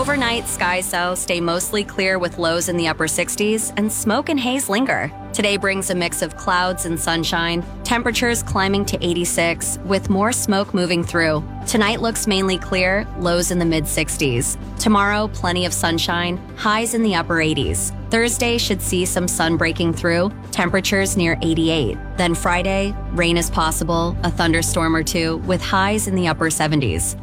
Overnight, skies though stay mostly clear with lows in the upper 60s, and smoke and haze linger. Today brings a mix of clouds and sunshine, temperatures climbing to 86, with more smoke moving through. Tonight looks mainly clear, lows in the mid-60s. Tomorrow, plenty of sunshine, highs in the upper 80s. Thursday should see some sun breaking through, temperatures near 88. Then Friday, rain is possible, a thunderstorm or two, with highs in the upper 70s.